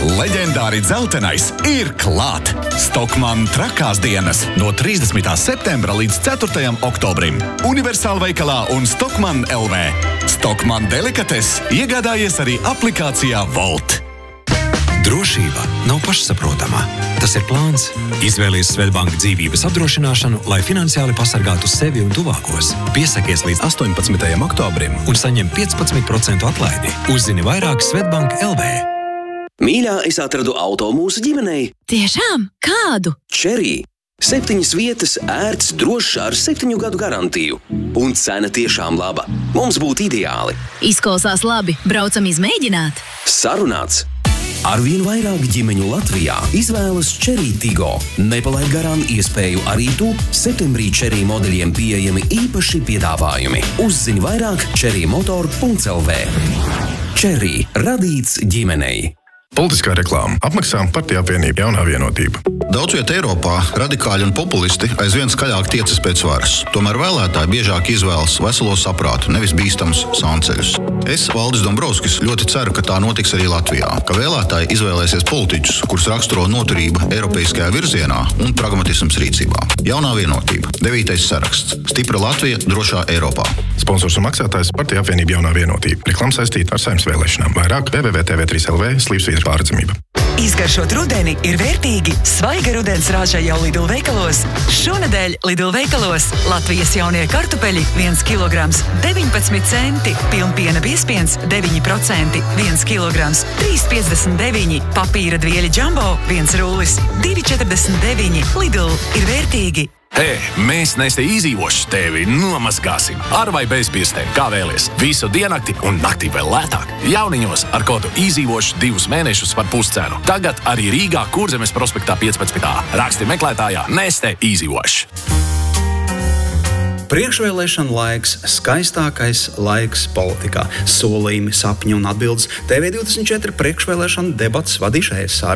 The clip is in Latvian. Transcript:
Leģendāri dzeltenais ir klāt! Stockmann trakās dienas no 30. septembra līdz 4. oktobrim. Universāla veikalā un Stockmann LV. Stockmann delikates iegādājies arī aplikācijā Volt. Drošība nav pašsaprotama. Tas ir plāns. Izvēlies Svedbank dzīvības apdrošināšanu, lai finansiāli pasargātu sevi un tuvākos. Piesakies līdz 18. oktobrim un saņem 15% atlaidi. Uzzini vairāk Svedbank LV. Mīļā, es atradu auto mūsu ģimenei. Tiešām? Kādu? Cherry. 7 vietas, ērts, drošs ar 7 gadu garantiju. Un cena tiešām laba. Mums būtu ideāli. Izklausās labi. Braucam izmēģināt. Sarunāts. Arvien vairāk ģimeņu Latvijā izvēlas Cherry Tiggo. Nepalaid garām iespēju arī tu. Septembrī Cherry modeļiem pieejami īpaši piedāvājumi. Uzzini vairāk cherrymotor.lv. Cherry radīts ģimenei. Politiskā reklāma. Apmaksā Partiju apvienība Jaunā vienotība. Daudz viet Eiropā radikāļi un populisti aizvien skaļāk tiecas pēc varas. Tomēr vēlētāji biežāk izvēlas veselo saprātu, nevis bīstams sānceļus. Es, Valdis Dombrovskis, ļoti ceru, ka tā notiks arī Latvijā, ka vēlētāji izvēlēsies politiķus, kurus raksturo noturība eiropeiskajā virzienā un pragmatisms rīcībā. Jaunā vienotība. 9. saraksts. Stipra Latvija drošā Eiropā. Sponsors un maksātājs Partiju apvienība Jaunā vienotība. Reklāma saistīta ar Saeimas vēlēšanām. Vairāk www.tv3lv/pārredzamība. Izgaršot rudeni ir vērtīgi. Svaiga rudens rāža jau Lidl veikalos. Šonedēļ Lidl veikalos Latvijas jaunie kartupeļi 1 kilograms 19 centi, pilnpiena biezpiens 9%, 1 kilograms 3,59, papīra dvieļi Jumbo 1 rullis 2,49. Lidl ir vērtīgi. Hei, mēs Neste izdzīvoši tevi nomazgāsim. Ar vai bez pirkstēm, kā vēlies. Visu diennakti un naktī vēl lētāk. Jauniņos ar kodu izdzīvoši 2 mēnešus par puscenu. Tagad arī Rīgā Kurzemes prospektā 15. Raksti meklētājā Neste izdzīvoši. Priekšvēlēšana laiks, skaistākais laiks politikā. Solījumi, sapņi un atbildes. TV24 priekšvēlēšana debats vadīšais.